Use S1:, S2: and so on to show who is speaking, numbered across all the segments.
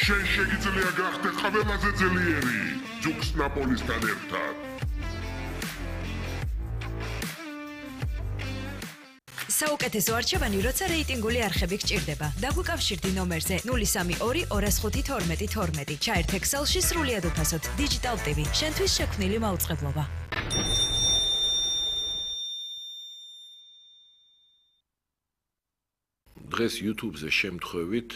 S1: შენ შეგიძლია გახდე ხაბემაზე ძლიერი ჯუქს ნაპოლისთან ერთად.
S2: საუკეთესო არჩევანი, როცა რეიტინგული არხები გჭირდება. დაგვიკავშირდი ნომერზე 032 205 12 12. ჩაერთ Excel-ში სრულიად უფასოდ. Digital TV, შენთვის შექმნილი მაუწყებლობა.
S3: დღეს YouTube-ზე შემთხვევით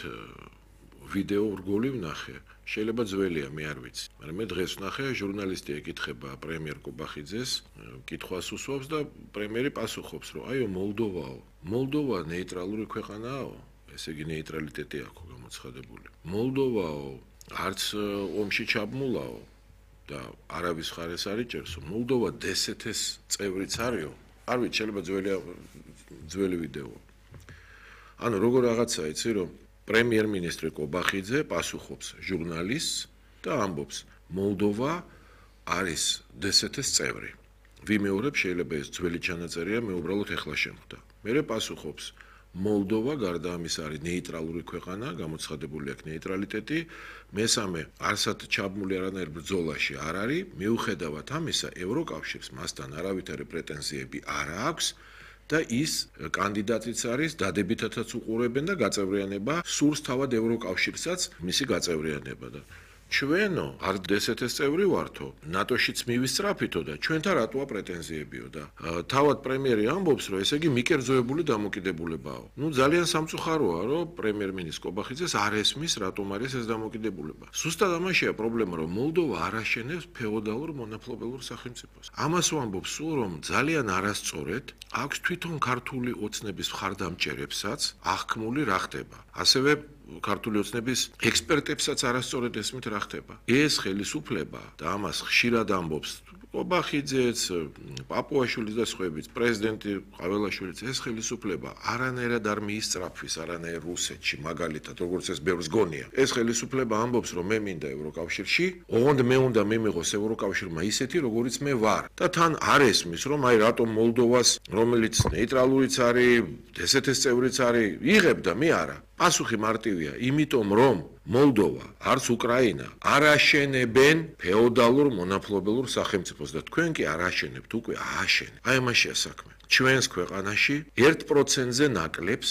S3: ვიდეო რგოლი ვნახე. შეიძლება ძველია, მე არ ვიცი. მაგრამ მე დღეს ვნახე, ჟურნალისტი ეკითხება პრემიერ კობახიძეს, კითხვას უსვამს და პრემიერი პასუხობს, რომ აიო, მოლდოვა ნეიტრალური ქვეყანაა, ესე იგი ნეიტრალიტეტი აქვს გამოცხადებული. მოლდოვაო, არც ომში ჩაბმულაო და არავის ხარეს არ იჭერს, მოლდოვა DST-ის წევრიც არისო. არ ვიცი, შეიძლება ძველი ვიდეოა. ანუ როგორ რაღაცა იცი, რომ პრემიერ-მინისტრი კობახიძე პასუხობს ჟურნალისტს და ამბობს, მოლდოვა არის DST-ის წევრი. ვიმეორებ, შეიძლება ეს ძველი ჩანაწერია, მე უბრალოდ ეხლა შემხვდა. მერე პასუხობს, მოლდოვა გარდა ამისა არის ნეიტრალური ქვეყანა, გამოცხადებული აქვს ნეიტრალიტეტი. მესამე, არსად ჩაბმული არანაირ ბრძოლაში არ არის, მიუხედავად ამისა, ევროკავშირს მასთან არავითარი პრეტენზიები არ აქვს. და ის კანდიდატიც არის, დადებითათაც უყურებენ და გაწევრიანება სურს თავად ევროკავშირსაც მისი გაწევრიანება და ჩვენო არ DST-ის წევრი ვართო, ნატოშიც მივისწრაფითო და ჩვენთან რატოა პრეტენზიებიო და თავად პრემიერი ამბობს, რომ ესე იგი მიკერძოებული დამოკიდებულებაა. ნუ ძალიან სამწუხაროა, რომ პრემიერ-მინისტრის კობახიძეს არ ესმის, რატომ არის ეს დამოკიდებულება. ზუსტად ამაშია პრობლემა, რომ მოლდოვა არ აშენებს ფეოდალურ მონაპოლობელურ სახელმწიფოს. ამას ვამბობ სულ, რომ ძალიან არასწორად აქვს თვითონ ქართული ოცნების მხარდამჭერებსაც აღქმული რა ხდება. ასევე ქართული ოცნების ექსპერტებსაც არასწორად ესმით რა ხდება. ეს ხელისუფლება და ამას ხშირად ამბობს კობახიძეც, პაპუაშვილიც და სხვაებიც, პრეზიდენტი ყაველაშვილიც, ეს ხელისუფლება არანაირად არ მიისწრაფვის არანაირ რუსეთში, მაგალითად, როგორც ეს ბევრს გონია. ეს ხელისუფლება ამბობს, რომ მე მინდა ევროკავშირში, ოღონდ მე უნდა მიმიღოს ევროკავშირმა ისეთი, როგორიც მე ვარ. და თან არ ესმის, რომ აი რატომ მოლდოვას, რომელიც ნეიტრალურიც არის, DST-ის წევრიც არის, იღებ და მე არა. პასუხი მარტივია, იმიტომ რომ მოლდოვა, არც უკრაინა არ აშენებენ ფეოდალურ მონაპოლობელურ სახელმწიფოს და თქვენ კი არ აშენებთ, უკვე ააშენეთ. აი ამაშია საქმე. ჩვენს ქვეყანაში 1%-ზე ნაკლებს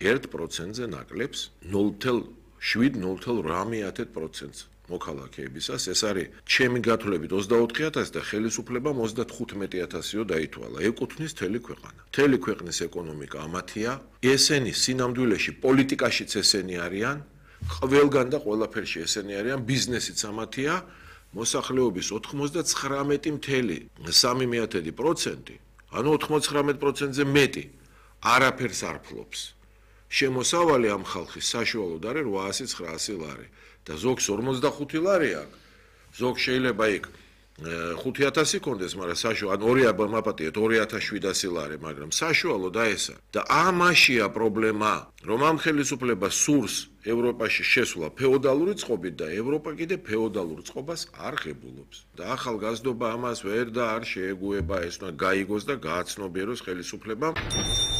S3: 0.7-0.8%-ს მოქალაქეებისას, ეს არის ჩემი გათვლებით 24,000 და ხელისუფლებამ 35,000-იო დაითვალა. ეკუთვნის მთელი ქვეყანა. მთელი ქვეყნის ეკონომიკა ამათია. ესენი სინამდვილეში პოლიტიკაშიც ესენი არიან, ყველგან და ყველაფერში ესენი არიან, ბიზნესიც ამათია. მოსახლეობის 99,3%, ანუ 99%-ზე მეტი არაფერს არ ფლობს. შემოსავალი ამ ხალხის საშუალოდ არის 800-900 ლარი. და ზოგს 45 ლარი აქვს. ზოგს შეიძლება იქ 5,000 იქონდეს, მაგრამ საშუალო 2 მაპატიეთ 2,700 ლარი, მაგრამ საშუალო და ესა. და ამაშია პრობლემა, რომ ამ ხელისუფლებას სურს ევროპაში შესვლა ფეოდალური წყობით და ევროპა კიდე ფეოდალურ წყობას არ ღებულობს. და ახალგაზრდობა ამას ვერ და არ შეეგუება, ეს უნდა გაიგოს და გააცნობიეროს ხელისუფლებამ.